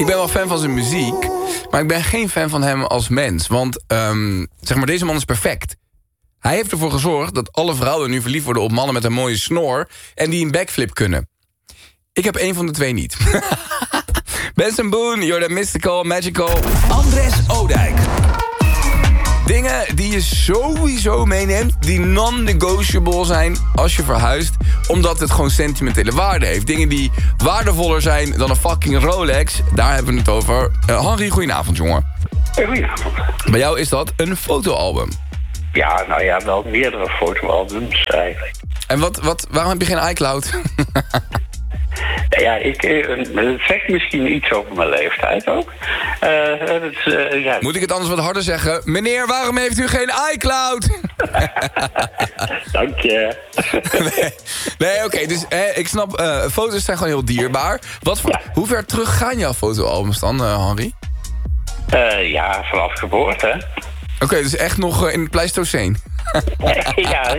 Ik ben wel fan van zijn muziek, maar ik ben geen fan van hem als mens. Want, zeg maar, deze man is perfect. Hij heeft ervoor gezorgd dat alle vrouwen nu verliefd worden op mannen met een mooie snor en die een backflip kunnen. Ik heb één van de twee niet. Benson Boone, you're the mystical, magical. Andres Oudijk. Dingen die je sowieso meeneemt, die non-negotiable zijn als je verhuist, omdat het gewoon sentimentele waarde heeft. Dingen die waardevoller zijn dan een fucking Rolex, daar hebben we het over. Henry, goedenavond, jongen. Goedenavond. Bij jou is dat een fotoalbum. Ja, nou ja, wel meerdere fotoalbums eigenlijk. En waarom heb je geen iCloud? Ja, het zegt misschien iets over mijn leeftijd ook. Ja. Moet ik het anders wat harder zeggen? Meneer, waarom heeft u geen iCloud? Dank je. Nee, oké, dus ik snap, foto's zijn gewoon heel dierbaar. Hoe ver terug gaan jouw fotoalbums dan, Henry? Ja, vanaf geboorte. Oké, dus echt nog in het Pleistoceen. Ja.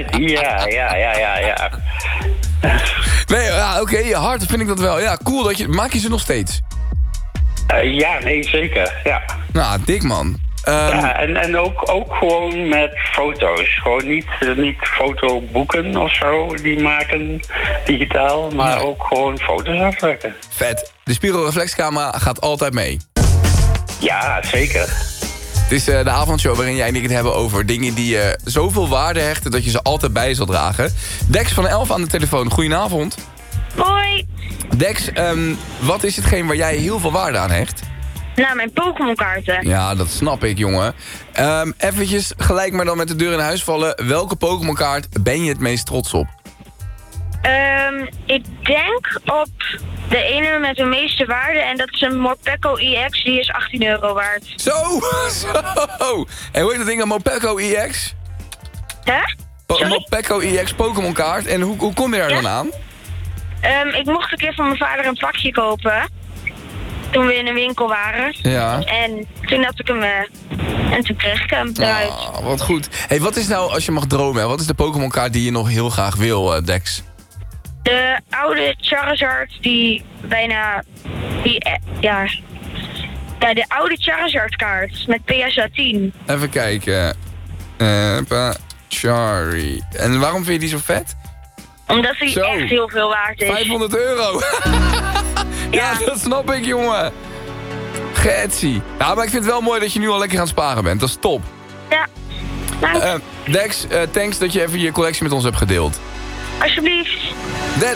Nee, ja, oké, hard vind ik dat wel. Ja, cool, maak je ze nog steeds? Ja, nee, zeker, ja. Nou, dik man. Ja, en ook gewoon met foto's. Gewoon niet fotoboeken of zo, die maken digitaal, maar ook gewoon foto's afdrukken. Vet. De spiegelreflexcamera gaat altijd mee. Ja, zeker. Het is de avondshow waarin jij en ik het hebben over dingen die je zoveel waarde hechten dat je ze altijd bij je zal dragen. Dex van 11 aan de telefoon. Goedenavond. Hoi. Dex, wat is hetgeen waar jij heel veel waarde aan hecht? Nou, mijn Pokémon-kaarten. Ja, dat snap ik, jongen. Eventjes gelijk maar dan met de deur in huis vallen. Welke Pokémon-kaart ben je het meest trots op? Ik denk op de ene met de meeste waarde. En dat is een Morpeko EX. Die is €18 waard. Zo! En hoe heet dat ding, een Morpeko EX? Hè? Morpeko EX Pokémon kaart. En hoe kom je daar dan aan? Ik mocht een keer van mijn vader een pakje kopen. Toen we in een winkel waren. Ja. En toen had ik hem... en toen kreeg ik hem eruit. Oh, wat goed. Hey, wat is nou, als je mag dromen, wat is de Pokémon kaart die je nog heel graag wil, Dex? De oude Charizard die bijna... de oude Charizard kaart met PSA 10. Even kijken. Chari. En waarom vind je die zo vet? Omdat hij echt heel veel waard is. €500. Ja, dat snap ik, jongen. Getsie. Ja, maar ik vind het wel mooi dat je nu al lekker aan het sparen bent. Dat is top. Ja. Dex, thanks dat je even je collectie met ons hebt gedeeld. Alsjeblieft.